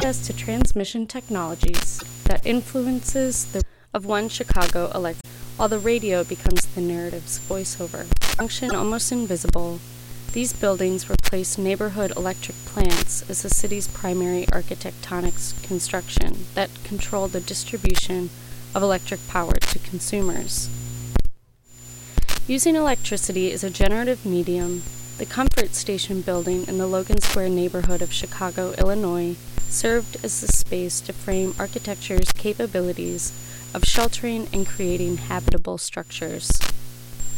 access to transmission technologies that influences the of one Chicago electric, while the radio becomes the narrative's voiceover. Function almost invisible, these buildings replace neighborhood electric plants as the city's primary architectonic construction that control the distribution of electric power to consumers. Using electricity as a generative medium, the Comfort Station building in the Logan Square neighborhood of Chicago, Illinois, served as the space to frame architecture's capabilities of sheltering and creating habitable structures.